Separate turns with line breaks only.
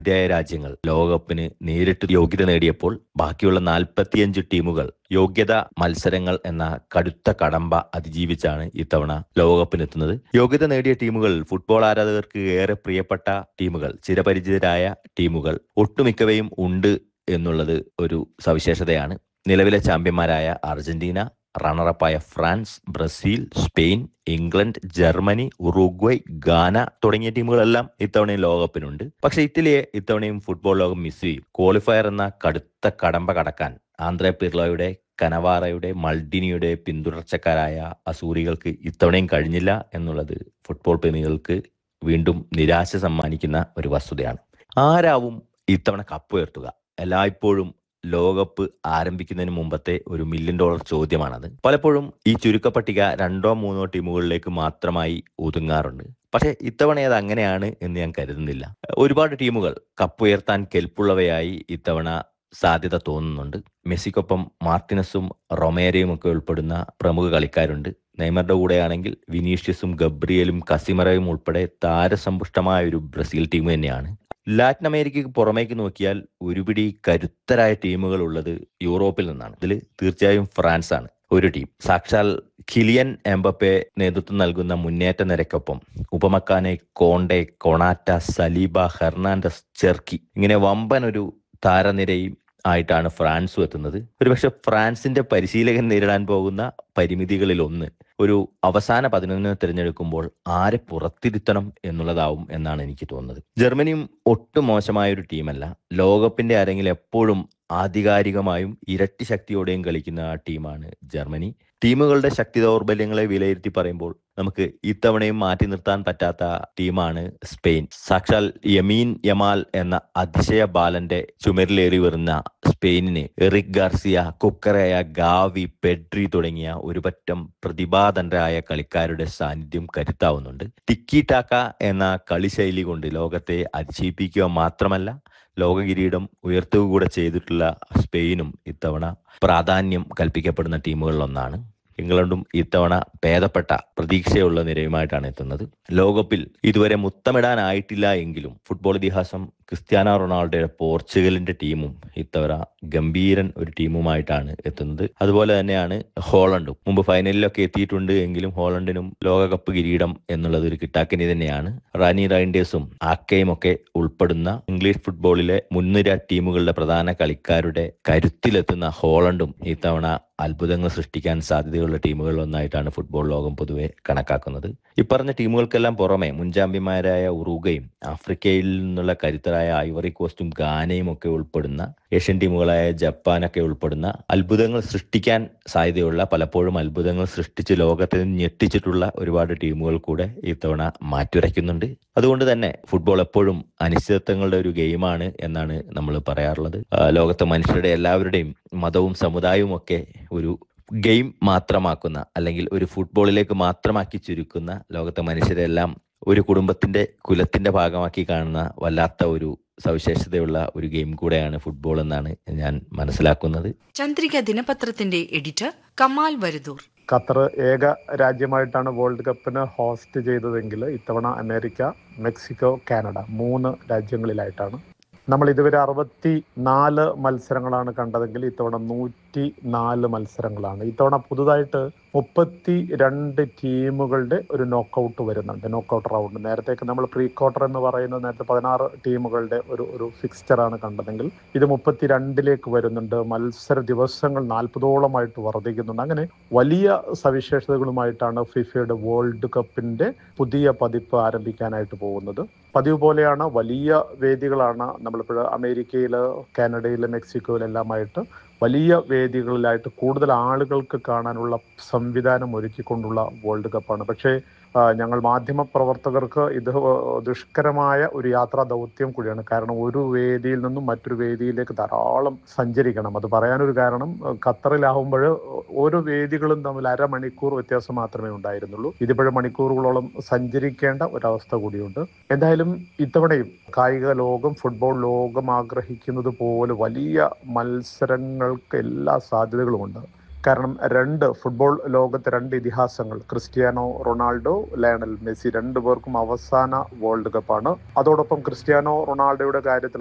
ആതിഥേയ രാജ്യങ്ങൾ ലോകകപ്പിന് നേരിട്ട് യോഗ്യത നേടിയപ്പോൾ ബാക്കിയുള്ള 45 ടീമുകൾ യോഗ്യത മത്സരങ്ങൾ എന്ന കടുത്ത കടമ്പ അതിജീവിച്ചാണ് ഇത്തവണ ലോകകപ്പിനെത്തുന്നത്. യോഗ്യത നേടിയ ടീമുകൾ ഫുട്ബോൾ ആരാധകർക്ക് ഏറെ പ്രിയപ്പെട്ട ടീമുകൾ, ചിരപരിചിതരായ ടീമുകൾ ഒട്ടുമിക്കവയും ഉണ്ട് എന്നുള്ളത് ഒരു സവിശേഷതയാണ്. നിലവിലെ ചാമ്പ്യന്മാരായ Argentina, റണ്ണറപ്പായ France, Brazil, Spain, England, Germany, ഉറുഗ്വൈ, ഗാന തുടങ്ങിയ ടീമുകളെല്ലാം ഇത്തവണയും ലോകകപ്പിനുണ്ട്. പക്ഷേ ഇറ്റലിയെ ഇത്തവണയും ഫുട്ബോൾ ലോകം മിസ് ചെയ്യും. ക്വാളിഫയർ എന്ന കടുത്ത കടമ്പ കടക്കാൻ ആന്ദ്രേ പിർലോയുടെ, കനവാറയുടെ, മൾഡിനിയുടെ പിന്തുടർച്ചക്കാരായ അസൂറികൾക്ക് ഇത്തവണയും കഴിഞ്ഞില്ല എന്നുള്ളത് ഫുട്ബോൾ പ്രേമികൾക്ക് വീണ്ടും നിരാശ സമ്മാനിക്കുന്ന ഒരു വസ്തുതയാണ്. ആരാവും ഇത്തവണ കപ്പ് ഉയർത്തുക? എല്ലായ്പ്പോഴും ലോകകപ്പ് ആരംഭിക്കുന്നതിന് മുമ്പത്തെ ഒരു $1 മില്യൺ ചോദ്യമാണത്. പലപ്പോഴും ഈ ചുരുക്കപ്പട്ടിക 2-3 ടീമുകളിലേക്ക് മാത്രമായി ഒതുങ്ങാറുണ്ട്. പക്ഷേ ഇത്തവണ അത് അങ്ങനെയാണ് എന്ന് ഞാൻ കരുതുന്നില്ല. ഒരുപാട് ടീമുകൾ കപ്പ് ഉയർത്താൻ കെൽപ്പുള്ളവയായി ഇത്തവണ സാധ്യത തോന്നുന്നുണ്ട്. മെസ്സിക്കൊപ്പം മാർട്ടിനസും റൊമേരയും ഒക്കെ ഉൾപ്പെടുന്ന പ്രമുഖ കളിക്കാരുണ്ട്. നെയ്മറുടെ കൂടെയാണെങ്കിൽ വിനീഷ്യസും ഗബ്രിയലും കസിമറയും ഉൾപ്പെടെ താരസമ്പുഷ്ടമായ ഒരു ബ്രസീൽ ടീം തന്നെയാണ്. ലാറ്റിൻ അമേരിക്കയ്ക്ക് പുറമേക്ക് നോക്കിയാൽ ഒരുപിടി കരുത്തരായ ടീമുകൾ ഉള്ളത് യൂറോപ്പിൽ നിന്നാണ്. ഇതിൽ തീർച്ചയായും ഫ്രാൻസ് ആണ് ഒരു ടീം. സാക്ഷാൽ കിലിയൻ എംബപ്പെ നേതൃത്വം നൽകുന്ന മുന്നേറ്റ നിരക്കൊപ്പം ഉപമക്കാനെ, കോണ്ടെ, കൊണാറ്റ, സലീബ, ഹെർണാണ്ടസ്, ചെർക്കി ഇങ്ങനെ വമ്പൻ ഒരു താരനിരയും ആയിട്ടാണ് ഫ്രാൻസും എത്തുന്നത്. ഒരുപക്ഷെ ഫ്രാൻസിന്റെ പരിശീലകൻ നേരിടാൻ പോകുന്ന പരിമിതികളിൽ ഒന്ന് ഒരു അവസാന 11 തിരഞ്ഞെടുക്കുമ്പോൾ ആരെ പുറത്തിരുത്തണം എന്നുള്ളതാവും എന്നാണ് എനിക്ക് തോന്നുന്നത്. ജർമ്മനിയും ഒട്ടും മോശമായ ഒരു ടീമല്ല. ലോകകപ്പിന്റെ അരങ്ങിൽ എപ്പോഴും ആധികാരികമായും ഇരട്ടി ശക്തിയോടെയും കളിക്കുന്ന ടീമാണ് ജർമ്മനി. ടീമുകളുടെ ശക്തി ദൗർബല്യങ്ങളെ വിലയിരുത്തി പറയുമ്പോൾ നമുക്ക് ഇത്തവണയും മാറ്റി നിർത്താൻ പറ്റാത്ത ടീമാണ് സ്പെയിൻ. സാക്ഷാൽ യമീൻ യമാൽ എന്ന അതിശയ ബാലന്റെ ചുമരിലേറി വരുന്ന സ്പെയിനിന് എറിക് ഗാർസിയ, കുക്കറയ, ഗാവി, പെഡ്രി തുടങ്ങിയ ഒരുപറ്റം പ്രതിഭാധനരായ കളിക്കാരുടെ സാന്നിധ്യം കരുത്താവുന്നുണ്ട്. ടിക്കി ടാക്ക എന്ന കളിശൈലി കൊണ്ട് ലോകത്തെ അതിശയിപ്പിക്കുക മാത്രമല്ല, ലോക കിരീടം ഉയർത്തുക കൂടെ ചെയ്തിട്ടുള്ള സ്പെയിനും ഇത്തവണ പ്രാധാന്യം കൽപ്പിക്കപ്പെടുന്ന ടീമുകളിലൊന്നാണ്. ഇംഗ്ലണ്ടും ഇത്തവണ ഭേദപ്പെട്ട പ്രതീക്ഷയുള്ള നിരയുമായിട്ടാണ് എത്തുന്നത്. ലോകകപ്പിൽ ഇതുവരെ മുത്തമിടാനായിട്ടില്ല എങ്കിലും ഫുട്ബോൾ ഇതിഹാസം ക്രിസ്ത്യാനോ റൊണാൾഡോയുടെ പോർച്ചുഗലിന്റെ ടീമും ഇത്തവണ ഗംഭീരൻ ഒരു ടീമുമായിട്ടാണ് എത്തുന്നത്. അതുപോലെ തന്നെയാണ് ഹോളണ്ടും. മുമ്പ് ഫൈനലിലൊക്കെ എത്തിയിട്ടുണ്ട് എങ്കിലും ഹോളണ്ടിനും ലോകകപ്പ് കിരീടം എന്നുള്ളത് ഒരു കിട്ടാക്കനി തന്നെയാണ്. റാനി റൈൻഡേഴ്സും ആക്കയും ഒക്കെ ഉൾപ്പെടുന്ന ഇംഗ്ലീഷ് ഫുട്ബോളിലെ മുൻനിര ടീമുകളുടെ പ്രധാന കളിക്കാരുടെ കരുത്തിലെത്തുന്ന ഹോളണ്ടും ഇത്തവണ അത്ഭുതങ്ങൾ സൃഷ്ടിക്കാൻ സാധ്യതയുള്ള ടീമുകളിലൊന്നായിട്ടാണ് ഫുട്ബോൾ ലോകം പൊതുവെ കണക്കാക്കുന്നത്. ഇപ്പറഞ്ഞ ടീമുകൾക്കെല്ലാം പുറമെ മുൻ ചാമ്പ്യന്മാരായ ഉറുഗ്വയും ആഫ്രിക്കയിൽ നിന്നുള്ള കരുത്തരായ ഐവറി കോസ്റ്റും ഗാനയും ഒക്കെ ഉൾപ്പെടുന്ന ഏഷ്യൻ ടീമുകളായ ജപ്പാനൊക്കെ ഉൾപ്പെടുന്ന അത്ഭുതങ്ങൾ സൃഷ്ടിക്കാൻ സാധ്യതയുള്ള, പലപ്പോഴും അത്ഭുതങ്ങൾ സൃഷ്ടിച്ച് ലോകത്തെ ഞെട്ടിച്ചിട്ടുള്ള ഒരുപാട് ടീമുകൾ കൂടെ ഇത്തവണ മാറ്റുരയ്ക്കുന്നുണ്ട്. അതുകൊണ്ട് തന്നെ ഫുട്ബോൾ എപ്പോഴും അനിശ്ചിതത്വങ്ങളുടെ ഒരു ഗെയിമാണ് എന്നാണ് നമ്മൾ പറയാറുള്ളത്. ലോകത്തെ മനുഷ്യരുടെ എല്ലാവരുടെയും മതവും സമുദായവും ഒക്കെ ഒരു ഗെയിം മാത്രമാക്കുന്ന, അല്ലെങ്കിൽ ഒരു ഫുട്ബോളിലേക്ക് മാത്രമാക്കി ചുരുക്കുന്ന, ലോകത്തെ മനുഷ്യരെല്ലാം ഒരു കുടുംബത്തിന്റെ കുലത്തിന്റെ ഭാഗമാക്കി കാണുന്ന വല്ലാത്ത ഒരു സവിശേഷതയുള്ള ഒരു ഗെയിം കൂടെയാണ് ഫുട്ബോൾ എന്നാണ് ഞാൻ മനസ്സിലാക്കുന്നത്.
ചന്ദ്രിക ദിനപത്രത്തിന്റെ എഡിറ്റർ കമാൽ വരദൂർ.
ഖത്തർ ഏക രാജ്യമായിട്ടാണ് വേൾഡ് കപ്പിന് ഹോസ്റ്റ് ചെയ്തതെങ്കിൽ ഇത്തവണ അമേരിക്ക, മെക്സിക്കോ, കാനഡ 3 രാജ്യങ്ങളിലായിട്ടാണ്. നമ്മൾ ഇതുവരെ 64 മത്സരങ്ങളാണ് കണ്ടതെങ്കിൽ ഇത്തവണ 104 മത്സരങ്ങളാണ്. ഇത്തവണ പുതുതായിട്ട് 32 ടീമുകളുടെ ഒരു നോക്കൗട്ട് വരുന്നുണ്ട്, നോക്കൗട്ട് റൗണ്ട്. നേരത്തേക്ക് നമ്മൾ പ്രീ ക്വാർട്ടർ എന്ന് പറയുന്നത് നേരത്തെ 16 ടീമുകളുടെ ഒരു ഫിക്സ്ചറാണ് കണ്ടതെങ്കിൽ ഇത് 32 വരുന്നുണ്ട്. മത്സര ദിവസങ്ങൾ 40ഓളമായിട്ട് വർദ്ധിക്കുന്നുണ്ട്. അങ്ങനെ വലിയ സവിശേഷതകളുമായിട്ടാണ് ഫിഫയുടെ വേൾഡ് കപ്പിന്റെ പുതിയ പതിപ്പ് ആരംഭിക്കാനായിട്ട് പോകുന്നത്. പതിവ് പോലെയാണ് വലിയ വേദികളാണ് നമ്മളിപ്പോൾ അമേരിക്കയിൽ, കാനഡയിൽ, മെക്സിക്കോയിലെല്ലാമായിട്ട് വലിയ വേദികളിലായിട്ട് കൂടുതൽ ആളുകൾക്ക് കാണാനുള്ള സംവിധാനം ഒരുക്കിക്കൊണ്ടുള്ള വേൾഡ് കപ്പാണ്. പക്ഷേ ഞങ്ങൾ മാധ്യമ പ്രവർത്തകർക്ക് ഇത് ദുഷ്കരമായ ഒരു യാത്രാ ദൗത്യം കൂടിയാണ്. കാരണം ഒരു വേദിയിൽ നിന്നും മറ്റൊരു വേദിയിലേക്ക് ധാരാളം സഞ്ചരിക്കണം. അത് പറയാനൊരു കാരണം, ഖത്തറിലാവുമ്പോൾ ഓരോ വേദികളും തമ്മിൽ അരമണിക്കൂർ വ്യത്യാസം മാത്രമേ ഉണ്ടായിരുന്നുള്ളൂ. ഇതിപ്പോഴും മണിക്കൂറുകളോളം സഞ്ചരിക്കേണ്ട ഒരവസ്ഥ കൂടിയുണ്ട്. എന്തായാലും ഇത്തവണയും കായിക ലോകം, ഫുട്ബോൾ ലോകം ആഗ്രഹിക്കുന്നത് പോലെ വലിയ മത്സരങ്ങൾക്ക് എല്ലാ സാധ്യതകളുമുണ്ട്. കാരണം ഫുട്ബോൾ ലോകത്തെ 2 ഇതിഹാസങ്ങൾ, ക്രിസ്ത്യാനോ റൊണാൾഡോ, ലയണൽ മെസ്സി, 2 പേർക്കും അവസാന വേൾഡ് കപ്പാണ്. അതോടൊപ്പം ക്രിസ്ത്യാനോ റൊണാൾഡോയുടെ കാര്യത്തിൽ